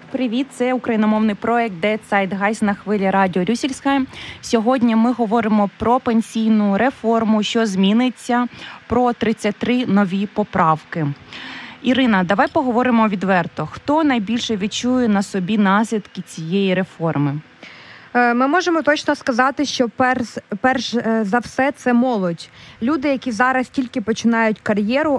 Привіт, це україномовний проект «Der Zeitgeist» на хвилі радіо Рюссельська. Сьогодні ми говоримо про пенсійну реформу, що зміниться, про 33 нові поправки. Ірина, давай поговоримо відверто. Хто найбільше відчує на собі наслідки цієї реформи? Ми можемо точно сказати, що перш за все це молодь. Люди, які зараз тільки починають кар'єру